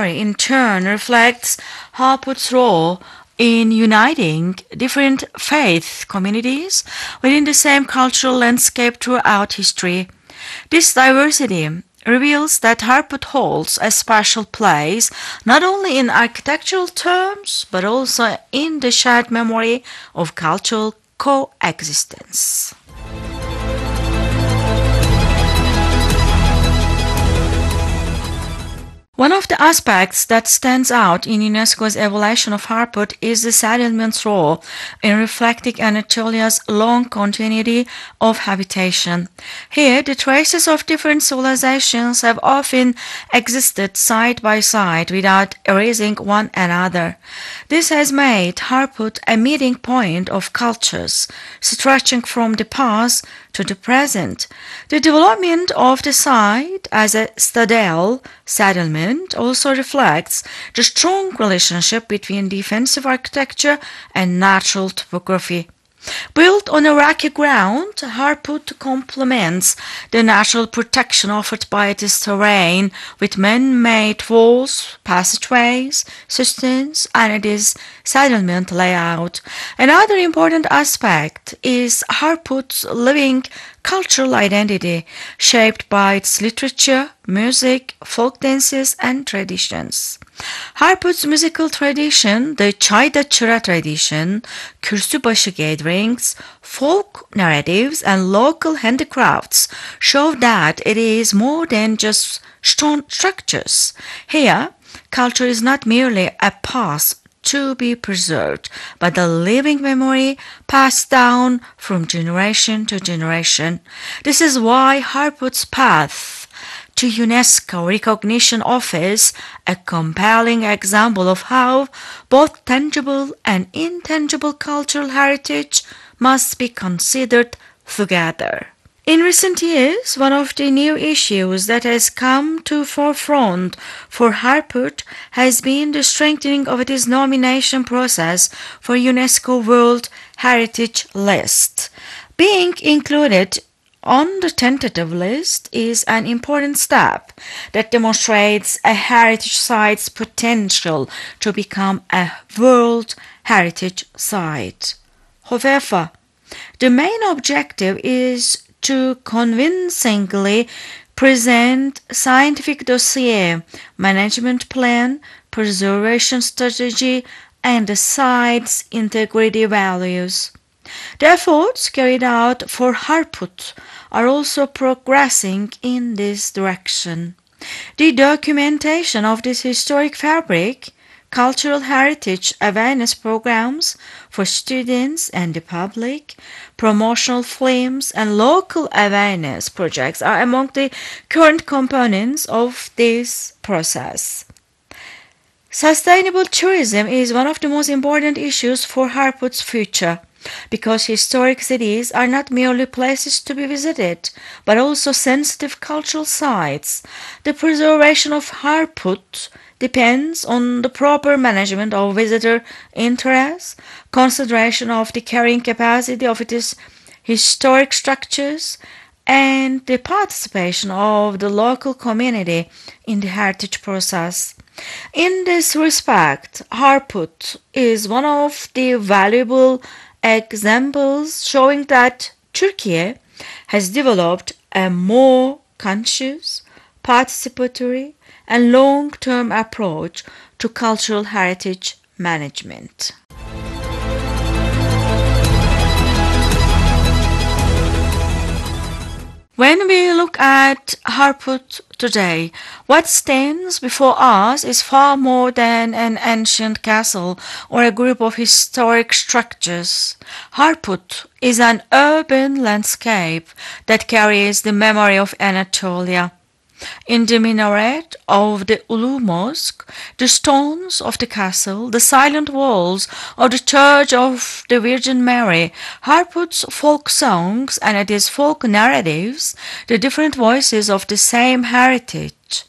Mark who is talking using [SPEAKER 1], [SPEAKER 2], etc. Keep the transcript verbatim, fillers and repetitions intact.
[SPEAKER 1] memory in turn reflects Harput's role in uniting different faith communities within the same cultural landscape throughout history. This diversity reveals that Harput holds a special place not only in architectural terms but also in the shared memory of cultural coexistence. One of the aspects that stands out in UNESCO's evaluation of Harput is the settlement's role in reflecting Anatolia's long continuity of habitation. Here, the traces of different civilizations have often existed side by side without erasing one another. This has made Harput a meeting point of cultures, stretching from the past to the present. The development of the site as a citadel settlement also reflects the strong relationship between defensive architecture and natural topography. Built on a rocky ground, Harput complements the natural protection offered by this terrain with man-made walls, passageways, cisterns, and its settlement layout. Another important aspect is Harput's living cultural identity, shaped by its literature, music, folk dances, and traditions. Harput's musical tradition, the Çayda Çıra tradition, Kürsübaşı gatherings, folk narratives, and local handicrafts show that it is more than just stone structures. Here, culture is not merely a past to be preserved, but a living memory passed down from generation to generation. This is why Harput's path to UNESCO recognition offers a compelling example of how both tangible and intangible cultural heritage must be considered together. In recent years, one of the new issues that has come to forefront for Harput has been the strengthening of its nomination process for UNESCO World Heritage List. Being included on the tentative list is an important step that demonstrates a heritage site's potential to become a World Heritage Site. However, the main objective is to convincingly present scientific dossier, management plan, preservation strategy, and the site's integrity values. The efforts carried out for Harput are also progressing in this direction. The documentation of this historic fabric, cultural heritage awareness programs for students and the public, promotional films, and local awareness projects are among the current components of this process. Sustainable tourism is one of the most important issues for Harput's future, because historic cities are not merely places to be visited, but also sensitive cultural sites. The preservation of Harput depends on the proper management of visitor interests, consideration of the carrying capacity of its historic structures, and the participation of the local community in the heritage process. In this respect, Harput is one of the valuable examples showing that Turkey has developed a more conscious, participatory, and long-term approach to cultural heritage management. When we look at Harput today, what stands before us is far more than an ancient castle or a group of historic structures. Harput is an urban landscape that carries the memory of Anatolia. In the minaret of the Ulu Mosque, the stones of the castle, the silent walls of the Church of the Virgin Mary, Harput's folk songs and its folk narratives, the different voices of the same heritage,